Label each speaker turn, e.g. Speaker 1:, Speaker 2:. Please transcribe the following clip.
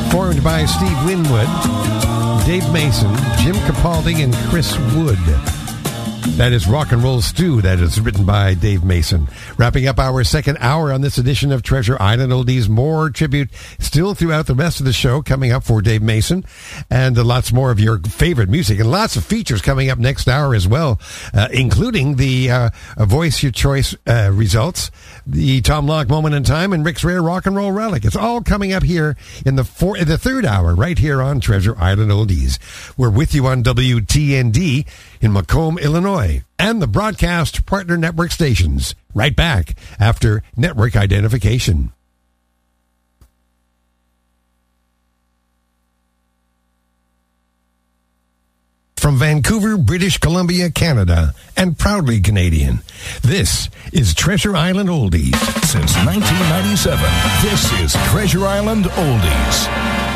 Speaker 1: Formed by Steve Winwood, Dave Mason, Jim Capaldi, and Chris Wood. That is Rock and Roll Stew. That is written by Dave Mason. Wrapping up our second hour on this edition of Treasure Island Oldies. More tribute still throughout the rest of the show coming up for Dave Mason. And lots more of your favorite music. And lots of features coming up next hour as well, including the Voice Your Choice results, the Tom Locke Moment in Time, and Rick's Rare Rock and Roll Relic. It's all coming up here in the third hour right here on Treasure Island Oldies. We're with you on WTND in Macomb, Illinois, and the broadcast partner network stations. Right back after network identification. From Vancouver, British Columbia, Canada, and proudly Canadian, this is Treasure Island Oldies.
Speaker 2: Since 1997, this is Treasure Island Oldies.